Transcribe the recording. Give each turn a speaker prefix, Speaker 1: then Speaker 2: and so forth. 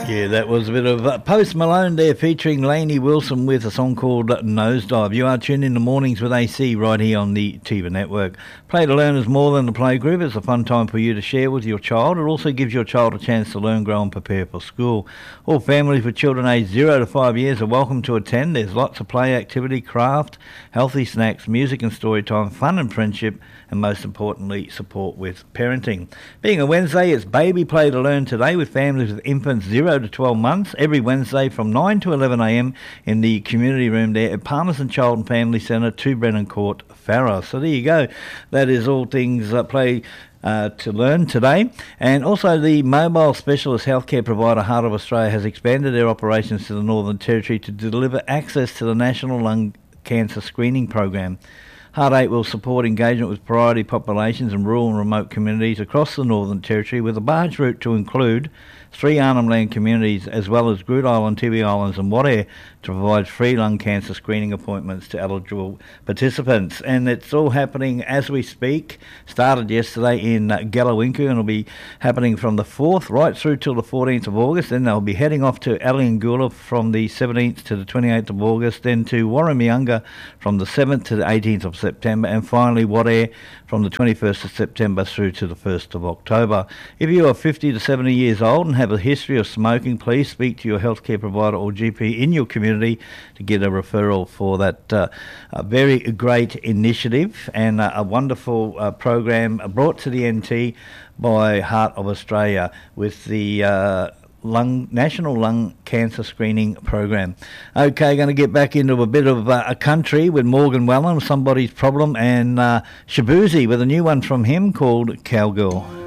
Speaker 1: Yeah, that was a bit of Post Malone there featuring Lainey Wilson with a song called Nosedive. You are tuned in the mornings with AC right here on the TIVA network. Play to Learn is more than a playgroup. It's a fun time for you to share with your child. It also gives your child a chance to learn, grow and prepare for school. All families with children aged 0 to 5 years are welcome to attend. There's lots of play, activity, craft, healthy snacks, music and story time, fun and friendship, and most importantly, support with parenting. Being a Wednesday, it's Baby Play to Learn today with families with infants 0 to 12 months, every Wednesday from 9 to 11 a.m. in the community room there at Palmerston Child and Family Centre, 2 Brennan Court, Farrer. So there you go. That is all things Play to Learn today. And also the mobile specialist healthcare provider Heart of Australia has expanded their operations to the Northern Territory to deliver access to the National Lung Cancer Screening Program. Heart8 will support engagement with priority populations in rural and remote communities across the Northern Territory with a barge route to include 3 Arnhem Land communities as well as Groote Island, Tiwi Islands and Wadair to provide free lung cancer screening appointments to eligible participants. And it's all happening as we speak. Started yesterday in Gallowinku and will be happening from the 4th right through till the 14th of August. Then they'll be heading off to Alliangoola from the 17th to the 28th of August, then to Warramiunga from the 7th to the 18th of September, and finally Wadair from the 21st of September through to the 1st of October. If you are 50 to 70 years old and have a history of smoking, please speak to your healthcare provider or GP in your community to get a referral for that very great initiative and a wonderful program brought to the NT by Heart of Australia with the National Lung Cancer Screening Program. Okay, going to get back into a bit of a country with Morgan Wallen, Somebody's Problem, and Shabuzi with a new one from him called Cowgirl.